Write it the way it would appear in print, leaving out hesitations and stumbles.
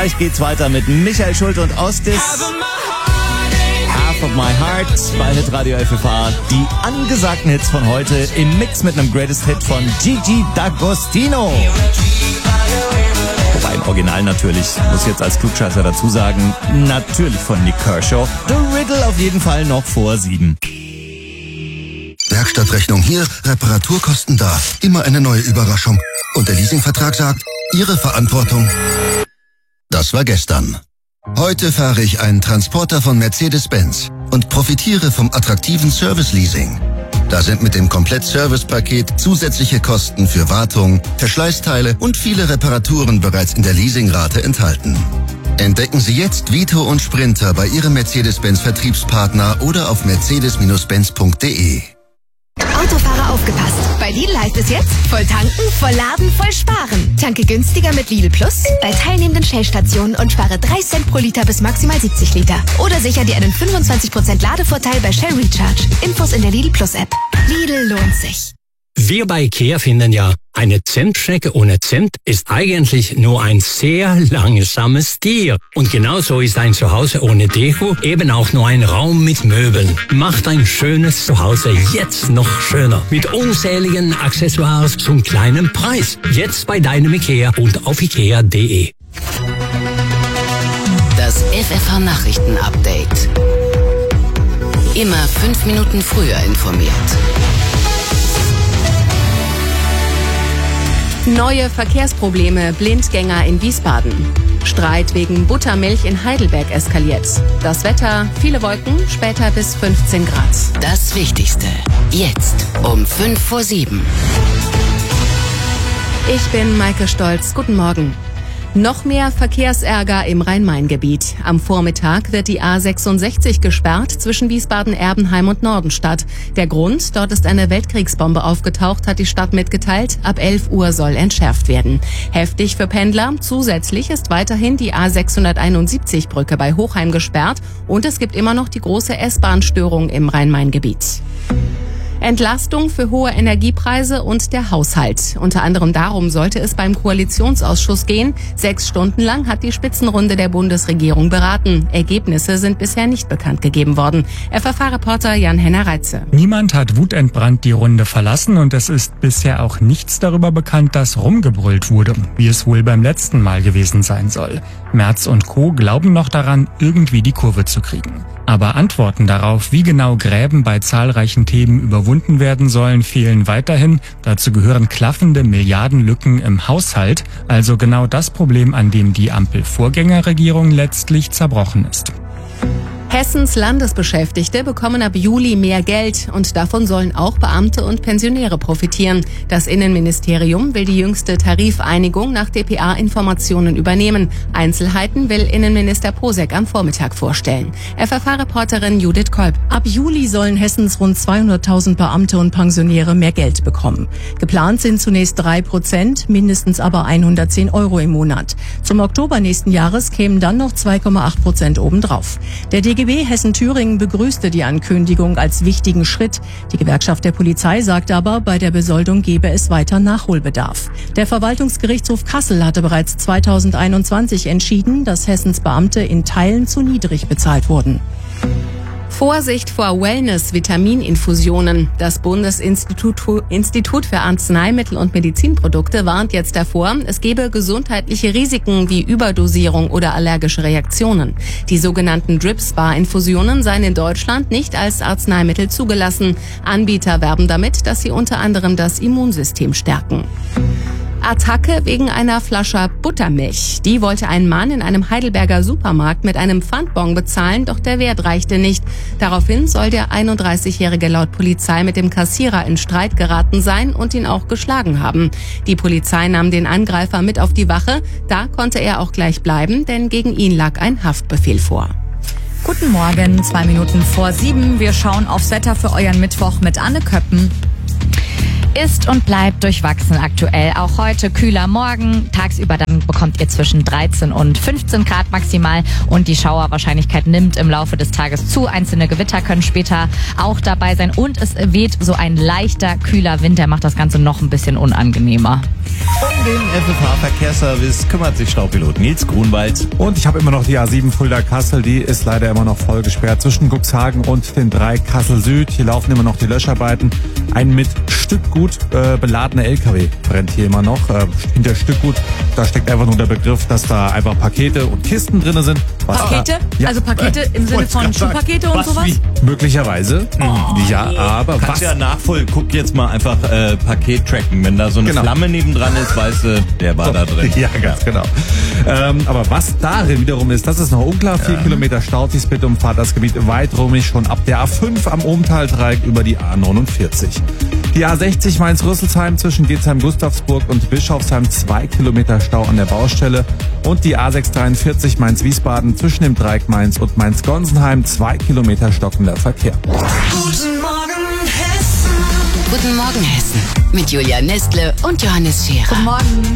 Gleich geht's weiter mit Michael Schulte und Ostis. Half of My Heart bei Hitradio FFH. Die angesagten Hits von heute im Mix mit einem Greatest Hit von Gigi D'Agostino. Wobei im Original natürlich, muss ich jetzt als Klugscheißer dazu sagen, natürlich von Nick Kershaw. The Riddle auf jeden Fall noch vor 7. Werkstattrechnung hier, Reparaturkosten da. Immer eine neue Überraschung. Und der Leasingvertrag sagt, Ihre Verantwortung. Das war gestern. Heute fahre ich einen Transporter von Mercedes-Benz und profitiere vom attraktiven Service-Leasing. Da sind mit dem Komplett-Service-Paket zusätzliche Kosten für Wartung, Verschleißteile und viele Reparaturen bereits in der Leasingrate enthalten. Entdecken Sie jetzt Vito und Sprinter bei Ihrem Mercedes-Benz-Vertriebspartner oder auf mercedes-benz.de. Autofahrer aufgepasst. Bei Lidl heißt es jetzt voll tanken, voll laden, voll sparen. Tanke günstiger mit Lidl Plus bei teilnehmenden Shell-Stationen und spare 3 Cent pro Liter bis maximal 70 Liter. Oder sicher dir einen 25% Ladevorteil bei Shell Recharge. Infos in der Lidl Plus App. Lidl lohnt sich. Wir bei IKEA finden ja, eine Zimtschnecke ohne Zimt ist eigentlich nur ein sehr langsames Tier. Und genauso ist ein Zuhause ohne Deko eben auch nur ein Raum mit Möbeln. Macht ein schönes Zuhause jetzt noch schöner. Mit unzähligen Accessoires zum kleinen Preis. Jetzt bei deinem IKEA und auf ikea.de. Das FFH Nachrichten Update. Immer 5 Minuten früher informiert. Neue Verkehrsprobleme, Blindgänger in Wiesbaden. Streit wegen Buttermilch in Heidelberg eskaliert. Das Wetter, viele Wolken, später bis 15 Grad. Das Wichtigste, jetzt um 5 vor 7. Ich bin Maike Stolz. Guten Morgen. Noch mehr Verkehrsärger im Rhein-Main-Gebiet. Am Vormittag wird die A66 gesperrt zwischen Wiesbaden-Erbenheim und Nordenstadt. Der Grund, dort ist eine Weltkriegsbombe aufgetaucht, hat die Stadt mitgeteilt. Ab 11 Uhr soll entschärft werden. Heftig für Pendler. Zusätzlich ist weiterhin die A671-Brücke bei Hochheim gesperrt und es gibt immer noch die große S-Bahn-Störung im Rhein-Main-Gebiet. Entlastung für hohe Energiepreise und der Haushalt. Unter anderem darum sollte es beim Koalitionsausschuss gehen. 6 Stunden lang hat die Spitzenrunde der Bundesregierung beraten. Ergebnisse sind bisher nicht bekannt gegeben worden. FFH-Reporter Jan-Henner Reitze. Niemand hat wutentbrannt die Runde verlassen und es ist bisher auch nichts darüber bekannt, dass rumgebrüllt wurde, wie es wohl beim letzten Mal gewesen sein soll. Merz und Co. glauben noch daran, irgendwie die Kurve zu kriegen. Aber Antworten darauf, wie genau Gräben bei zahlreichen Themen überwunden werden sollen, fehlen weiterhin. Dazu gehören klaffende Milliardenlücken im Haushalt, also genau das Problem, an dem die Ampel-Vorgängerregierung letztlich zerbrochen ist. Hessens Landesbeschäftigte bekommen ab Juli mehr Geld und davon sollen auch Beamte und Pensionäre profitieren. Das Innenministerium will die jüngste Tarifeinigung nach dpa-Informationen übernehmen. Einzelheiten will Innenminister Posek am Vormittag vorstellen. FFH-Reporterin Judith Kolb. Ab Juli sollen Hessens rund 200.000 Beamte und Pensionäre mehr Geld bekommen. Geplant sind zunächst 3%, mindestens aber 110 € im Monat. Zum Oktober nächsten Jahres kämen dann noch 2,8% obendrauf. Der DGB Hessen-Thüringen begrüßte die Ankündigung als wichtigen Schritt. Die Gewerkschaft der Polizei sagt aber, bei der Besoldung gebe es weiter Nachholbedarf. Der Verwaltungsgerichtshof Kassel hatte bereits 2021 entschieden, dass Hessens Beamte in Teilen zu niedrig bezahlt wurden. Vorsicht vor Wellness-Vitamininfusionen. Das Bundesinstitut für Arzneimittel und Medizinprodukte warnt jetzt davor, es gebe gesundheitliche Risiken wie Überdosierung oder allergische Reaktionen. Die sogenannten Drip-Spa-Infusionen seien in Deutschland nicht als Arzneimittel zugelassen. Anbieter werben damit, dass sie unter anderem das Immunsystem stärken. Attacke wegen einer Flasche Buttermilch. Die wollte ein Mann in einem Heidelberger Supermarkt mit einem Pfandbon bezahlen, doch der Wert reichte nicht. Daraufhin soll der 31-Jährige laut Polizei mit dem Kassierer in Streit geraten sein und ihn auch geschlagen haben. Die Polizei nahm den Angreifer mit auf die Wache. Da konnte er auch gleich bleiben, denn gegen ihn lag ein Haftbefehl vor. Guten Morgen, 2 Minuten vor 7. Wir schauen aufs Wetter für euren Mittwoch mit Anne Köppen. ist und bleibt durchwachsen aktuell. Auch heute kühler Morgen. Tagsüber dann bekommt ihr zwischen 13 und 15 Grad maximal. Und die Schauerwahrscheinlichkeit nimmt im Laufe des Tages zu. Einzelne Gewitter können später auch dabei sein. Und es weht so ein leichter, kühler Wind. Der macht das Ganze noch ein bisschen unangenehmer. Um den FFH-Verkehrsservice kümmert sich Staupilot Nils Grunwald. Und ich habe immer noch die A7 Fulda-Kassel, die ist leider immer noch voll gesperrt zwischen Cuxhagen und den 3 Kassel Süd. Hier laufen immer noch die Löscharbeiten. Ein mit Stückgut beladener LKW brennt hier immer noch. Hinter Stückgut, da steckt einfach nur der Begriff, dass da einfach Pakete und Kisten drin sind. Pakete? Ja. Also Pakete im Sinne von Schuhpakete und sowas? Möglicherweise. Ja, aber Kannst was? ja nachvoll, guck jetzt mal einfach Paket tracken. Wenn da so eine Flamme nebendran ist, weißt du, der war da drin. Ja, ganz genau. Aber was darin wiederum ist, das ist noch unklar. 4 Kilometer Stautiesbitte umfahrt das Gebiet weiträumig schon ab der A5 am Ohmtal-Dreieck über die A49. Die A60 Mainz-Rüsselsheim zwischen Getzheim-Gustavsburg und Bischofsheim 2 Kilometer Stau an der Baustelle. Und die A643 Mainz-Wiesbaden zwischen dem Dreieck Mainz und Mainz-Gonsenheim 2 Kilometer stockender Verkehr. Guten Morgen, Hessen. Guten Morgen, Hessen. Mit Julia Nestle und Johannes Scherer. Guten Morgen.